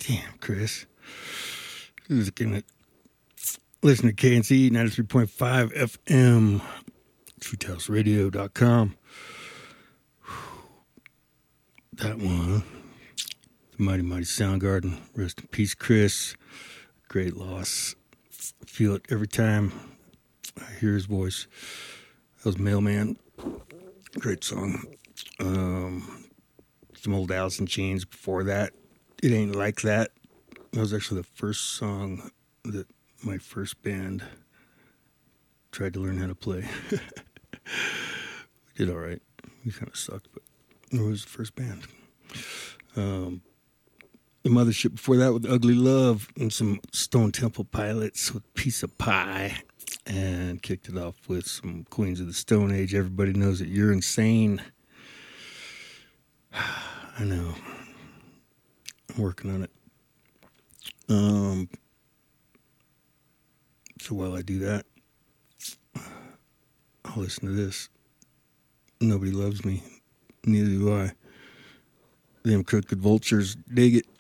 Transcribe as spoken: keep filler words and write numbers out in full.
Damn, Chris. Listen to K N C ninety-three point five F M, truth house radio dot com. That one, the Mighty Mighty Soundgarden. Rest in peace, Chris. Great loss. I feel it every time I hear his voice. That was Mailman. Great song. Um, some old Alice in Chains before that. It Ain't Like That. That was actually the first song that my first band tried to learn how to play. We did all right. We kind of sucked, but it was the first band. Um, the Mothership before that with Ugly Love and some Stone Temple Pilots with Piece of Pie, and kicked it off with some Queens of the Stone Age. Everybody knows that you're insane. I know. I'm working on it. Um, so while I do that, I'll listen to this. Nobody Loves Me. Neither do I. Them Crooked Vultures. Dig it.